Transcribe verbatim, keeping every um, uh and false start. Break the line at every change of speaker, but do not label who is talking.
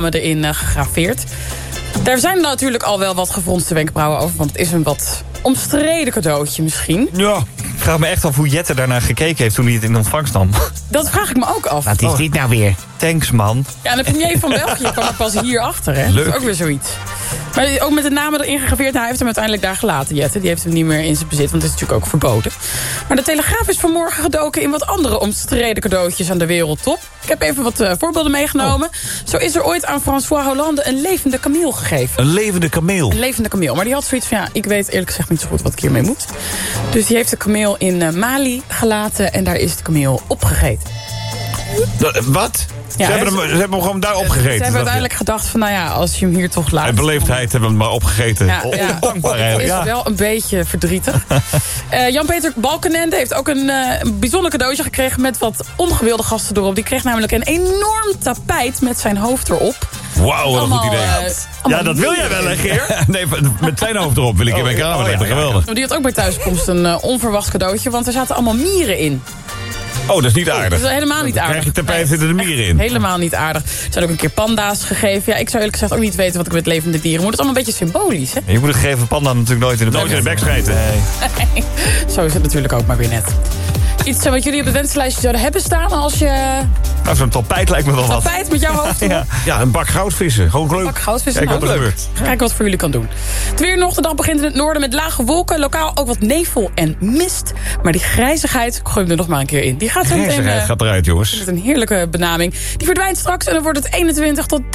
erin uh, gegraveerd. Daar zijn natuurlijk al wel wat gefronste wenkbrauwen over, want het is een wat omstreden cadeautje misschien.
Ja, ik vraag me echt af hoe Jette daarnaar gekeken heeft toen hij het in ontvangst nam.
Dat vraag ik me ook af.
Wat is dit nou weer?
Thanks, man.
Ja, en de premier van België kwam er pas hierachter, hè?
Leuk.
Dat is ook weer zoiets. Maar ook met de namen erin gegraveerd, hij heeft hem uiteindelijk daar gelaten, Jette. Die heeft hem niet meer in zijn bezit, want het is natuurlijk ook verboden. Maar de Telegraaf is vanmorgen gedoken in wat andere omstreden cadeautjes aan de wereldtop. Ik heb even wat uh, voorbeelden meegenomen. Oh. Zo is er ooit aan François Hollande een levende kameel gegeven.
Een levende kameel?
Een levende kameel. Maar die had zoiets van, ja, ik weet eerlijk gezegd niet zo goed wat ik hiermee moet. Dus die heeft de kameel in uh, Mali gelaten en daar is de kameel opgegeten.
Wat?
Ja,
ze, hebben hem, ze hebben hem gewoon daar opgegeten.
Ze hebben uiteindelijk gedacht van, nou ja, als je hem hier toch laat...
Uit beleefdheid hebben we hem maar opgegeten.
Ja, ja.
Dankbaar eigenlijk.
Dat is wel een beetje verdrietig. uh, Jan-Peter Balkenende heeft ook een, uh, een bijzonder cadeautje gekregen... met wat ongewilde gasten erop. Die kreeg namelijk een enorm tapijt met zijn hoofd erop.
Wauw, wat een goed idee.
Uh,
ja, dat wil jij wel, hè, Geer? Nee, met zijn hoofd erop wil ik in mijn kamer zetten. Geweldig.
Maar die had ook bij thuiskomst een uh, onverwacht cadeautje... want er zaten allemaal mieren in.
Oh, dat is niet aardig.
Dat is helemaal niet aardig.
Krijg je tapijt, zitten er mieren in.
Helemaal niet aardig. Er zijn ook een keer panda's gegeven. Ja, ik zou eerlijk gezegd ook niet weten wat ik met levende dieren moet. Het is allemaal een beetje symbolisch, hè?
Je moet een gegeven panda natuurlijk nooit in de, nooit in de bek schijten.
Nee. Zo is het natuurlijk ook maar weer net. Iets wat jullie op het wensenlijstje zouden hebben staan als je...
Nou, zo'n tapijt lijkt me wel wat.
Tapijt met jouw hoofd erop?
Ja, ja, een bak goudvissen. Gewoon leuk.
Een bak goudvissen,
Kijk
nou,
wat er
leuk.
gebeurt.
Kijken wat voor jullie kan doen. Het weer nog, de dag begint in het noorden met lage wolken. Lokaal ook wat nevel en mist. Maar die grijzigheid, ik gooi hem er nog maar een keer in. Die gaat zo meteen...
Grijzigheid gaat eruit, jongens.
Met een heerlijke benaming. Die verdwijnt straks en dan wordt het eenentwintig tot